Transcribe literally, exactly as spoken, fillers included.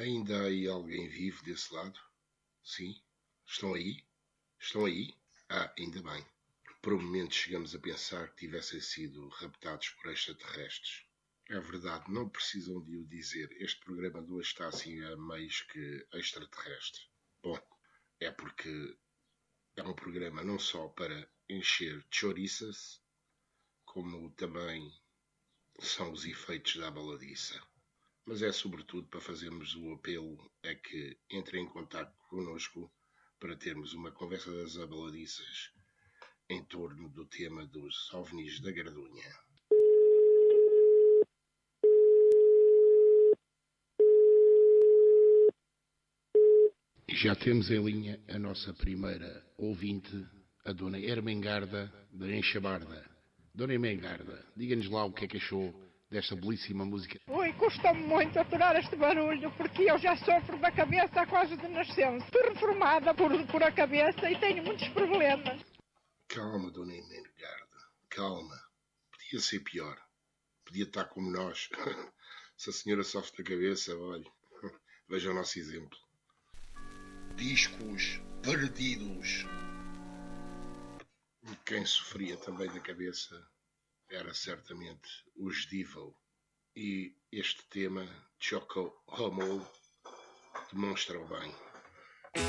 Ainda há aí alguém vivo desse lado? Sim? Estão aí? Estão aí? Ah, ainda bem. Por um momento chegamos a pensar que tivessem sido raptados por extraterrestres. É verdade, não precisam de o dizer. Este programa de hoje está assim a meios que extraterrestre. Bom, é porque é um programa não só para encher chouriças, como também são os efeitos da baladiça. Mas é sobretudo para fazermos o apelo a que entrem em contato connosco para termos uma conversa das abaladiças em torno do tema dos ovnis da Gardunha. Já temos em linha a nossa primeira ouvinte, a Dona Ermengarda da Enxabarda. Dona Ermengarda, diga-nos lá o que é que achou desta belíssima música. Ui, custa-me muito aturar este barulho, porque eu já sofro da cabeça quase de nascença. Estou reformada por, por a cabeça e tenho muitos problemas. Calma, Dona Ermengarda, calma. Podia ser pior. Podia estar como nós. Se a senhora sofre da cabeça, olha, veja o nosso exemplo. Discos perdidos. Quem sofria também da cabeça era certamente os Devil. E este tema, Choco Homo, demonstra bem.